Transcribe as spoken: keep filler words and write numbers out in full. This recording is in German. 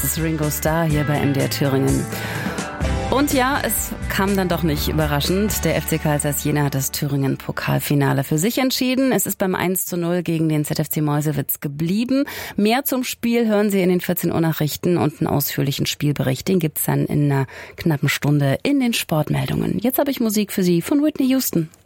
Das ist Ringo Starr hier bei M D R Thüringen. Und ja, es kam dann doch nicht überraschend. Der F C Karl Zeiss Jena hat das Thüringen-Pokalfinale für sich entschieden. Es ist beim eins zu null gegen den Z F C Meuselwitz geblieben. Mehr zum Spiel hören Sie in den vierzehn Uhr Nachrichten und einen ausführlichen Spielbericht. Den gibt's dann in einer knappen Stunde in den Sportmeldungen. Jetzt habe ich Musik für Sie von Whitney Houston.